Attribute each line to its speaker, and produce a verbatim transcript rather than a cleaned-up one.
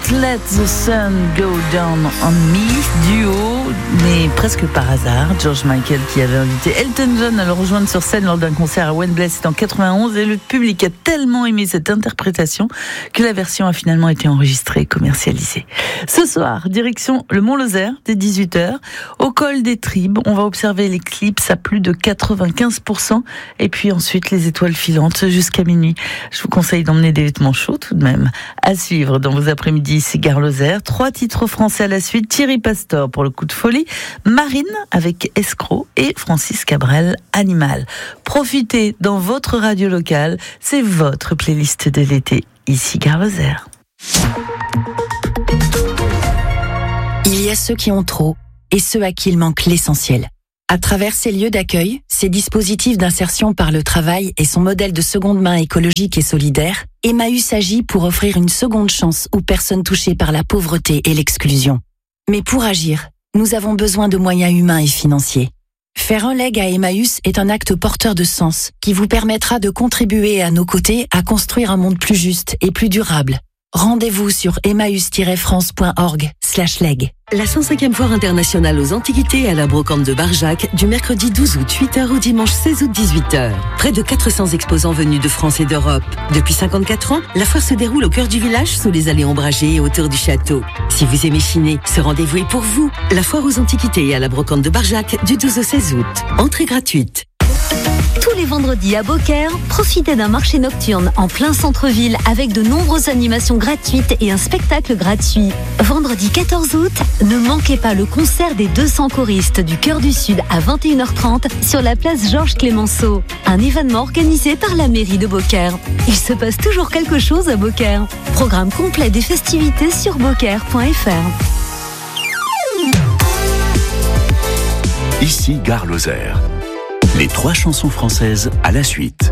Speaker 1: Let the Sun Go Down on Me, duo, mais presque par hasard. George Michael qui avait invité Elton John à le rejoindre sur scène lors d'un concert à Wembley, c'était en quatre-vingt-onze, et le public a tellement aimé cette interprétation que la version a finalement été enregistrée et commercialisée. Ce soir, direction le Mont-Lozère, dès dix-huit heures, au col des Tribes. On va observer l'éclipse à plus de quatre-vingt-quinze pour cent, et puis ensuite les étoiles filantes jusqu'à minuit. Je vous conseille d'emmener des vêtements chauds tout de même. À suivre dans vos après-midi, c'est Gare Lozère. Trois titres français à la suite. Thierry Pastor pour le coup de folie, Marine avec Escroc et Francis Cabrel, Animal. Profitez dans votre radio locale. C'est votre playlist de l'été. Ici Gare Lozère.
Speaker 2: Il y a ceux qui ont trop et ceux à qui il manque l'essentiel. À travers ces lieux d'accueil, ces dispositifs d'insertion par le travail et son modèle de seconde main écologique et solidaire, Emmaüs agit pour offrir une seconde chance aux personnes touchées par la pauvreté et l'exclusion. Mais pour agir, nous avons besoin de moyens humains et financiers. Faire un leg à Emmaüs est un acte porteur de sens qui vous permettra de contribuer à nos côtés à construire un monde plus juste et plus durable. Rendez-vous sur emmaüs tiret france point org slash leg.
Speaker 3: La cent cinquième Foire internationale aux Antiquités à la Brocante de Barjac, du mercredi douze août huit heures au dimanche seize août dix-huit heures. Près de quatre cents exposants venus de France et d'Europe. Depuis cinquante-quatre ans, la foire se déroule au cœur du village, sous les allées ombragées et autour du château. Si vous aimez chiner, ce rendez-vous est pour vous. La Foire aux Antiquités à la Brocante de Barjac, du douze au seize août. Entrée gratuite.
Speaker 4: Tous les vendredis à Beaucaire, profitez d'un marché nocturne en plein centre-ville avec de nombreuses animations gratuites et un spectacle gratuit. Vendredi quatorze août, ne manquez pas le concert des deux cents choristes du Chœur du Sud à vingt et une heures trente sur la place Georges Clémenceau. Un événement organisé par la mairie de Beaucaire. Il se passe toujours quelque chose à Beaucaire. Programme complet des festivités sur beaucaire point f r.
Speaker 5: Ici Gare Lozère. Les trois chansons françaises à la suite.